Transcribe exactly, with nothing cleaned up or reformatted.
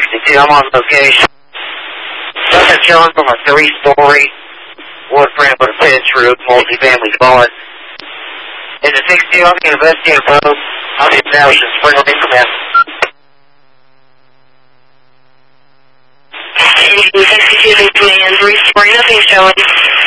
sixty-two, I'm on location. Nothing showing from a three-story wood frame with a pitch roof, multi-family dwelling. In the sixty-two, I'm going to investigate a boat. I'll be establishing spring lane from there. sixty-two, three-story, nothing showing.